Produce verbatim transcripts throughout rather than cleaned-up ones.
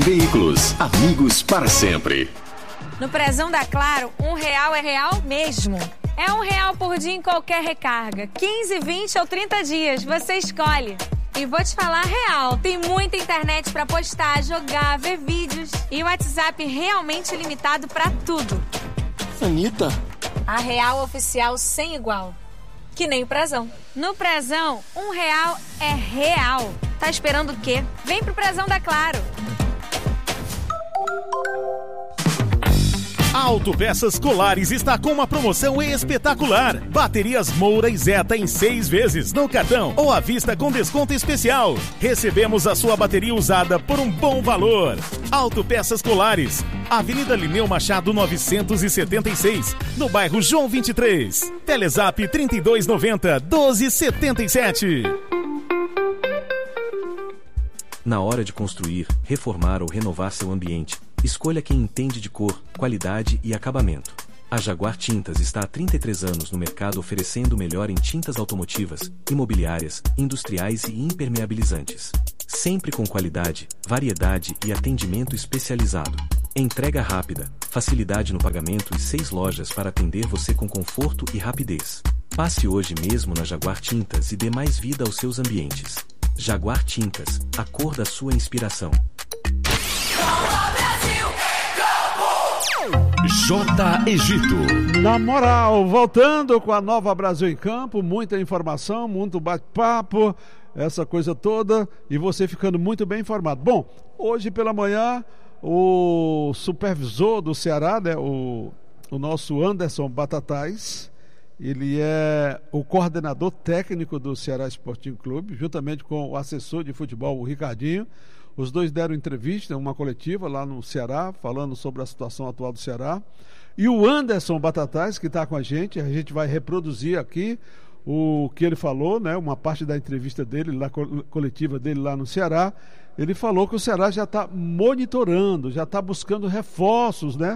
Veículos, amigos para sempre. No Prezão da Claro, um real é real mesmo. É um real por dia em qualquer recarga. quinze, vinte ou trinta dias, você escolhe. E vou te falar real, tem muita internet pra postar, jogar, ver vídeos. E o WhatsApp realmente limitado pra tudo. Anitta. A real oficial sem igual. Que nem o Prezão. No Prezão, um real é real. Tá esperando o quê? Vem pro Prezão da Claro. A Autopeças Colares está com uma promoção espetacular. Baterias Moura e Zeta em seis vezes no cartão ou à vista com desconto especial. Recebemos a sua bateria usada por um bom valor. Autopeças Colares, Avenida Lineu Machado novecentos e setenta e seis, no bairro João vinte e três. Telezap trinta e dois noventa, doze setenta e sete. Na hora de construir, reformar ou renovar seu ambiente, escolha quem entende de cor, qualidade e acabamento. A Jaguar Tintas está há trinta e três anos no mercado oferecendo o melhor em tintas automotivas, imobiliárias, industriais e impermeabilizantes. Sempre com qualidade, variedade e atendimento especializado. Entrega rápida, facilidade no pagamento e seis lojas para atender você com conforto e rapidez. Passe hoje mesmo na Jaguar Tintas e dê mais vida aos seus ambientes. Jaguar Tintas, a cor da sua inspiração. J Egito. Na moral, voltando com a Nova Brasil em Campo, muita informação, muito bate-papo, essa coisa toda, e você ficando muito bem informado. Bom, hoje pela manhã, o supervisor do Ceará, né, o, o nosso Anderson Batatais, ele é o coordenador técnico do Ceará Sporting Clube, juntamente com o assessor de futebol, o Ricardinho. Os dois deram entrevista, uma coletiva lá no Ceará, falando sobre a situação atual do Ceará. E o Anderson Batatais, que está com a gente, a gente vai reproduzir aqui o que ele falou, né? Uma parte da entrevista dele, na coletiva dele lá no Ceará. Ele falou que o Ceará já está monitorando, já está buscando reforços, né?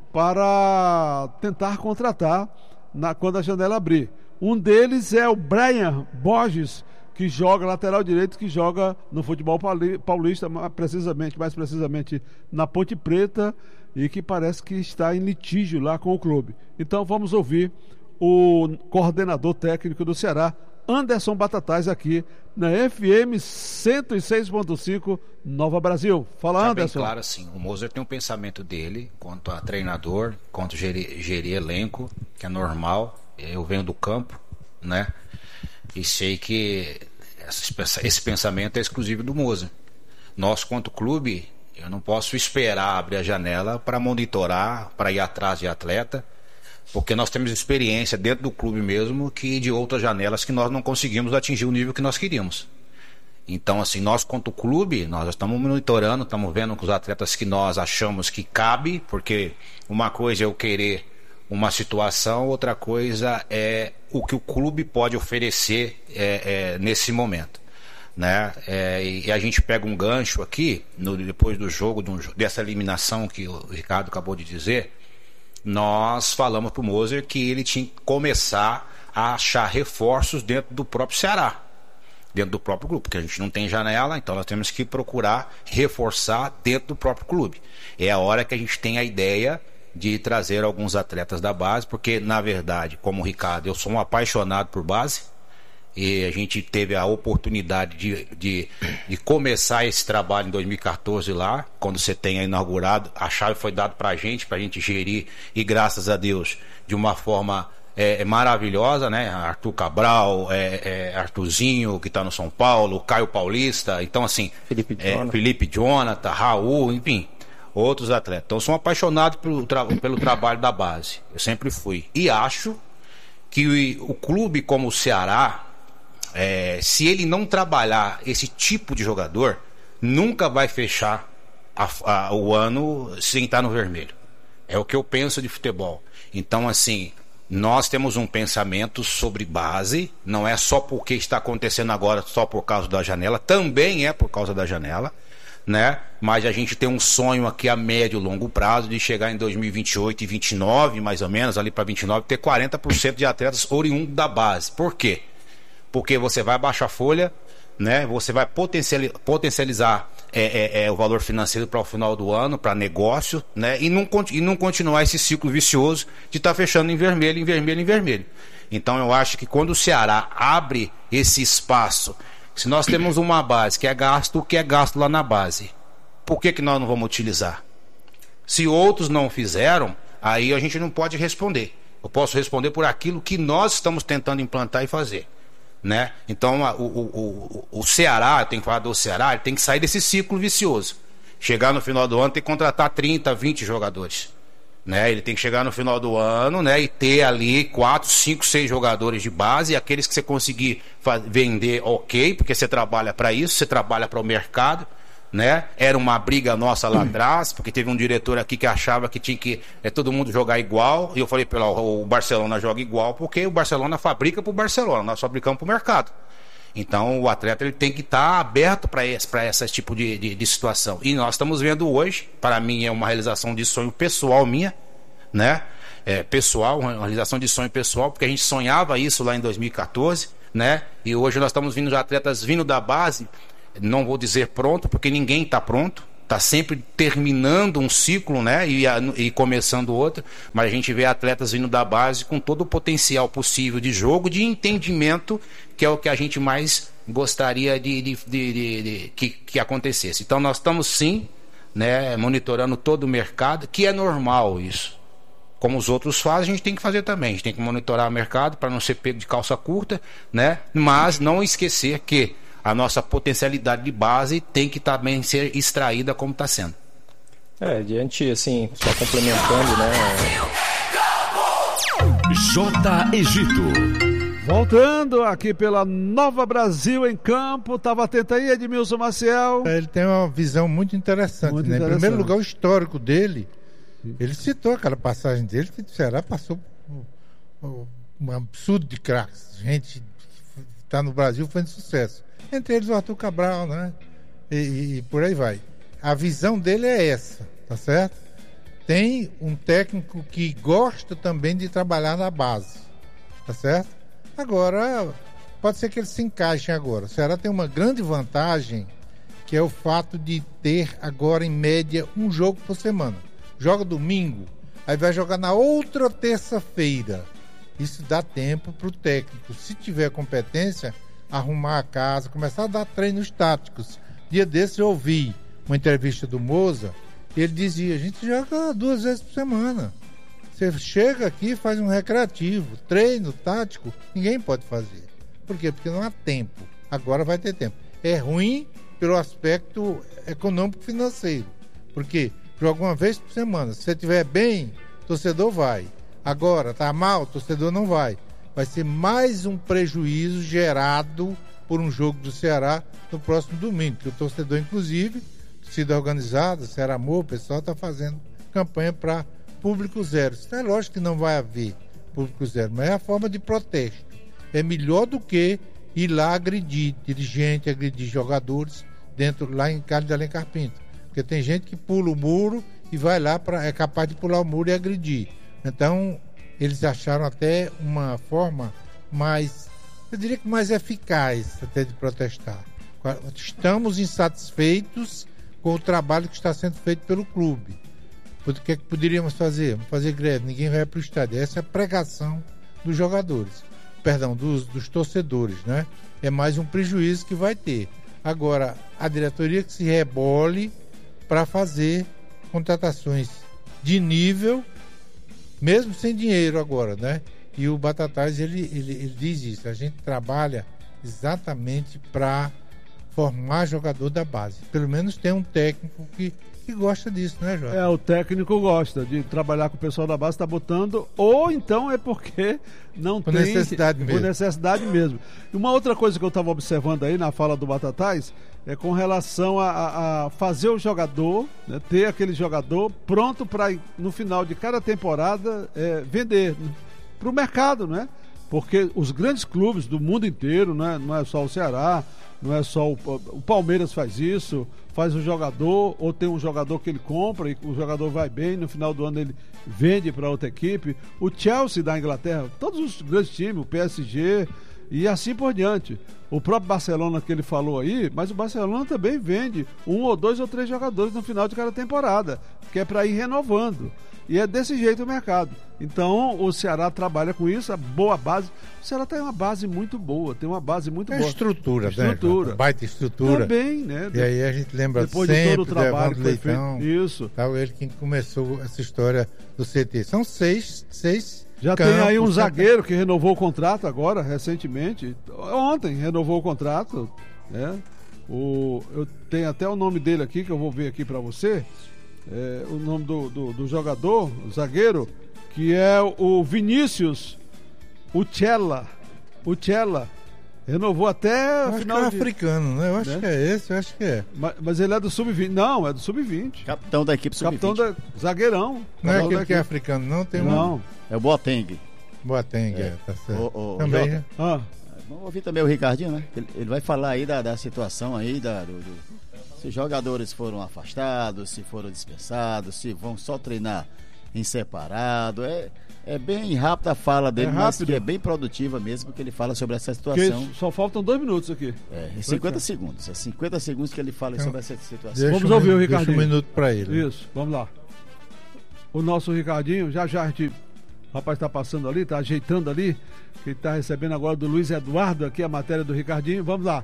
Para tentar contratar na, quando a janela abrir. Um deles é o Brian Borges, que joga lateral direito, que joga no futebol paulista, mais precisamente, mais precisamente na Ponte Preta, e que parece que está em litígio lá com o clube. Então vamos ouvir o coordenador técnico do Ceará, Anderson Batatais, aqui na F M cento e seis ponto cinco Nova Brasil. Fala, tá Anderson. Bem claro, assim, o Moser tem um pensamento dele quanto a treinador, quanto a gerir, gerir elenco, que é normal. Eu venho do campo, né? E sei que esse pensamento é exclusivo do Moser. Nós, quanto clube, eu não posso esperar abrir a janela para monitorar, para ir atrás de atleta, porque nós temos experiência dentro do clube mesmo que de outras janelas que nós não conseguimos atingir o nível que nós queríamos. Então, assim, nós, quanto clube, nós estamos monitorando, estamos vendo com os atletas que nós achamos que cabe, porque uma coisa é eu querer uma situação, outra coisa é o que o clube pode oferecer é, é, nesse momento, né? É, e a gente pega um gancho aqui, no, depois do jogo, de um, dessa eliminação que o Ricardo acabou de dizer, nós falamos para o Moser que ele tinha que começar a achar reforços dentro do próprio Ceará, dentro do próprio grupo, porque a gente não tem janela, então nós temos que procurar reforçar dentro do próprio clube. É a hora que a gente tem a ideia de trazer alguns atletas da base, porque na verdade, como o Ricardo, eu sou um apaixonado por base, e a gente teve a oportunidade de, de, de começar esse trabalho em dois mil e quatorze lá, quando você tenha inaugurado, a chave foi dada pra gente, pra gente gerir, e graças a Deus, de uma forma é, maravilhosa, né? Arthur Cabral, é, é, Arthurzinho, que tá no São Paulo, Caio Paulista, então assim, Felipe Jonathan, é, Felipe Jonathan, Raul, enfim, outros atletas. Então eu sou um apaixonado pelo, tra- pelo trabalho da base, eu sempre fui, e acho que o, o clube como o Ceará, É, se ele não trabalhar esse tipo de jogador, nunca vai fechar a, a, o ano sem estar no vermelho. É o que eu penso de futebol. Então, assim, nós temos um pensamento sobre base, não é só porque está acontecendo agora, só por causa da janela, também é por causa da janela, né? Mas a gente tem um sonho aqui a médio e longo prazo de chegar em dois mil e vinte e oito e vinte e nove, mais ou menos, ali para vinte e nove, ter quarenta por cento de atletas oriundos da base. Por quê? Porque você vai baixar a folha, né? Você vai potencializar, potencializar é, é, é, o valor financeiro para o final do ano, para negócio, né? E não, e não continuar esse ciclo vicioso de estar tá fechando em vermelho, em vermelho, em vermelho. Então eu acho que quando o Ceará abre esse espaço, se nós temos uma base que é gasto, o que é gasto lá na base, por que que nós não vamos utilizar? Se outros não fizeram, aí a gente não pode responder. Eu posso responder por aquilo que nós estamos tentando implantar e fazer, né? Então o, o, o, o Ceará, tem que falar do Ceará, ele tem que sair desse ciclo vicioso. Chegar no final do ano tem que contratar trinta, vinte jogadores, né? Ele tem que chegar no final do ano, né, e ter ali quatro, cinco, seis jogadores de base, e aqueles que você conseguir vender, ok, porque você trabalha para isso, você trabalha para o mercado, né? Era uma briga nossa lá atrás, porque teve um diretor aqui que achava que tinha que é, todo mundo jogar igual, e eu falei, pelo, o Barcelona joga igual, porque o Barcelona fabrica para o Barcelona, nós fabricamos para o mercado. Então o atleta ele tem que estar tá aberto para esse, para esse tipo de, de, de situação. E nós estamos vendo hoje, para mim é uma realização de sonho pessoal minha, né? É, pessoal, uma realização de sonho pessoal, porque a gente sonhava isso lá em dois mil e quatorze, né? E hoje nós estamos vindo de atletas vindo da base, não vou dizer pronto, porque ninguém está pronto, está sempre terminando um ciclo, né? E, e começando outro, mas a gente vê atletas vindo da base com todo o potencial possível de jogo, de entendimento, que é o que a gente mais gostaria de, de, de, de, de que, que acontecesse. Então nós estamos sim, né, monitorando todo o mercado, que é normal isso. Como os outros fazem, a gente tem que fazer também. A gente tem que monitorar o mercado para não ser pego de calça curta, né? Mas não esquecer que a nossa potencialidade de base tem que também ser extraída como está sendo. É, diante, assim, só complementando, né? J. Egito. Voltando aqui pela Nova Brasil em campo, estava atento aí, Edmilson Maciel. Ele tem uma visão muito interessante, muito né? Interessante. Em primeiro lugar, o histórico dele, ele citou aquela passagem dele, que o Ceará passou por um absurdo de craques. Gente que está no Brasil foi de sucesso. Entre eles o Arthur Cabral, né? E, e, e por aí vai. A visão dele é essa, tá certo? Tem um técnico que gosta também de trabalhar na base, tá certo? Agora, pode ser que eles se encaixem agora. O Ceará tem uma grande vantagem, que é o fato de ter agora, em média, um jogo por semana. Joga domingo, aí vai jogar na outra terça-feira. Isso dá tempo para o técnico, se tiver competência, arrumar a casa, começar a dar treinos táticos. Dia desses eu ouvi uma entrevista do Moza, ele dizia, a gente joga duas vezes por semana. Você chega aqui, faz um recreativo, treino tático, ninguém pode fazer. Por quê? Porque não há tempo. Agora vai ter tempo. É ruim pelo aspecto econômico-financeiro. Porque joga uma vez por semana. Se você estiver bem, o torcedor vai. Agora, está mal, o torcedor não vai. Vai ser mais um prejuízo gerado por um jogo do Ceará no próximo domingo. Que o torcedor, inclusive, torcida organizada, Ceará Amor, o pessoal está fazendo campanha para público zero. É lógico que não vai haver público zero, mas é a forma de protesto. É melhor do que ir lá agredir dirigente, agredir jogadores dentro, lá em Carlos de Alencar Pinto. Porque tem gente que pula o muro e vai lá, pra, é capaz de pular o muro e agredir. Então, eles acharam até uma forma mais, eu diria que mais eficaz até de protestar. Estamos insatisfeitos com o trabalho que está sendo feito pelo clube. O que é que poderíamos fazer? Vamos fazer greve, ninguém vai para o estádio. Essa é a pregação dos jogadores, perdão, dos, dos torcedores, né? É mais um prejuízo que vai ter. Agora, a diretoria que se rebole para fazer contratações de nível, mesmo sem dinheiro agora, né? E o Batatais, ele, ele, ele diz isso, a gente trabalha exatamente para formar jogador da base. Pelo menos tem um técnico que que gosta disso, né, Jorge? É, o técnico gosta de trabalhar com o pessoal da base, está botando, ou então é porque não por tem... necessidade mesmo. Por necessidade mesmo. E uma outra coisa que eu estava observando aí na fala do Batatais é com relação a, a fazer o jogador, né, ter aquele jogador pronto para, no final de cada temporada, é, vender para o mercado, né? Porque os grandes clubes do mundo inteiro, né, não é só o Ceará, não é só o, o Palmeiras faz isso, faz o jogador, ou tem um jogador que ele compra e o jogador vai bem, no final do ano ele vende para outra equipe. O Chelsea da Inglaterra, todos os grandes times, o P S G, E assim por diante. O próprio Barcelona que ele falou aí, mas o Barcelona também vende um ou dois ou três jogadores no final de cada temporada, que é para ir renovando. E é desse jeito o mercado. Então o Ceará trabalha com isso, a boa base. O Ceará tem uma base muito boa, tem uma base muito é boa. Estrutura, estrutura, né? Baita estrutura. Também, né? E aí a gente lembra depois sempre de todo o trabalho do que foi Leitão, feito. Isso. Tal, ele que começou essa história do C T. São seis, seis Já campos, tem aí um né? zagueiro que renovou o contrato agora, recentemente. Ontem renovou o contrato, né? O, eu tenho até o nome dele aqui, que eu vou ver aqui para você. É, o nome do, do, do jogador, o zagueiro, que é o Vinícius Uchella. Uchella. Renovou até o final. Acho que é de... africano, né? Eu acho né? que é esse, eu acho que é. Mas, mas ele é do sub vinte. Não, é do sub vinte. Capitão da equipe sub vinte. Capitão da. Zagueirão. Não é aquele que é africano, não? Tem não. Um... É o Boateng. Boateng, é, é tá certo. O, o, também, Jota, né? Ah. Vamos ouvir também o Ricardinho, né? Ele, ele vai falar aí da, da situação aí, da, do, do, se os jogadores foram afastados, se foram dispensados, se vão só treinar em separado. É, é bem rápida a fala dele, é mas que é bem produtiva mesmo, porque ele fala sobre essa situação. Porque só faltam dois minutos aqui. É, cinquenta segundos. É cinquenta segundos que ele fala então, sobre essa situação. Vamos ouvir o Ricardinho. Deixa um minuto para ele. Isso, vamos lá. O nosso Ricardinho, já já a gente... O rapaz está passando ali, está ajeitando ali, que está recebendo agora do Luiz Eduardo aqui a matéria do Ricardinho. Vamos lá.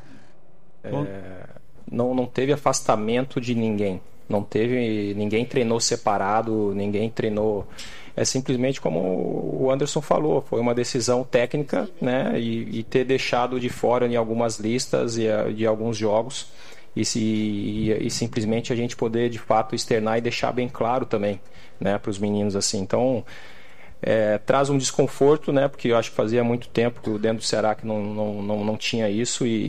É, não, não teve afastamento de ninguém. Não teve. Ninguém treinou separado, ninguém treinou. É simplesmente como o Anderson falou, foi uma decisão técnica, né? E, e ter deixado de fora em algumas listas e de alguns jogos. E, se, e, e simplesmente a gente poder de fato externar e deixar bem claro também, né, para os meninos assim. Então. É, traz um desconforto, né? Porque eu acho que fazia muito tempo que dentro do Ceará que não, não, não, não tinha isso e,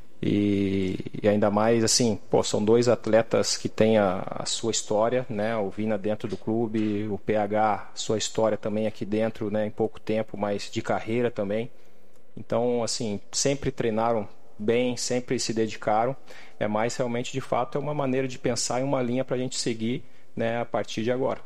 e, e ainda mais assim, pô, são dois atletas que têm a, a sua história, né? O Vina dentro do clube, o P H, sua história também aqui dentro, né? Em pouco tempo, mas de carreira também. Então, assim, sempre treinaram bem, sempre se dedicaram. É mais realmente, de fato, é uma maneira de pensar em uma linha para a gente seguir, né? A partir de agora.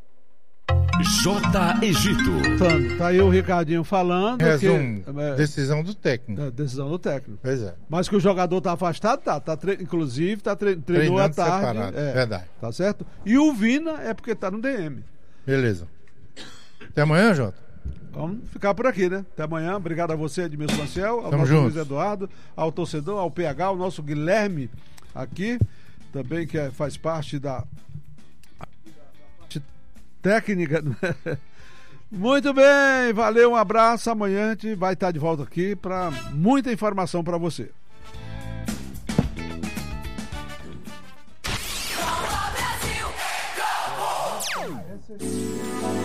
J. Egito. Tá aí o Ricardinho falando. Resumo, que, é, decisão do técnico. É, decisão do técnico. Pois é. Mas que o jogador tá afastado, tá. tá tre... Inclusive, tá tre... treinou à tarde. Separado. É, verdade. Tá certo? E o Vina é porque tá no D M. Beleza. Até amanhã, Jota. Vamos ficar por aqui, né? Até amanhã. Obrigado a você, Edmilson Maciel, ao Tamo nosso juntos. Luiz Eduardo, ao torcedor, ao P H, ao nosso Guilherme aqui, também que é, faz parte da técnica. Muito bem, valeu, um abraço. Amanhã a gente vai estar de volta aqui para muita informação para você.